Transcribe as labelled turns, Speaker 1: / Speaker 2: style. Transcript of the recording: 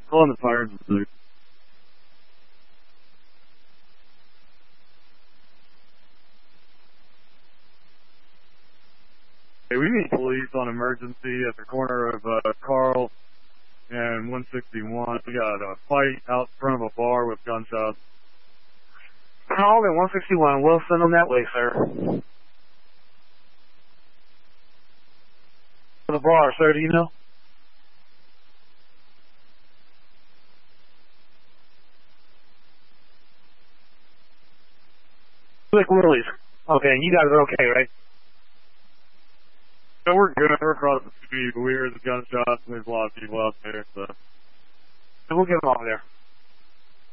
Speaker 1: Calling the fire district. Hey, we need police on emergency at the corner of Carl and 161. We got a fight out front of a bar with gunshots.
Speaker 2: Carl and 161. We'll send them that way, sir. To the bar, sir. Do you know? Quick Willie's. Okay, and you guys are okay, right?
Speaker 1: So we're good. We're across the street, but we heard the gunshots and there's a lot of people out there, so.
Speaker 2: We'll get them over there.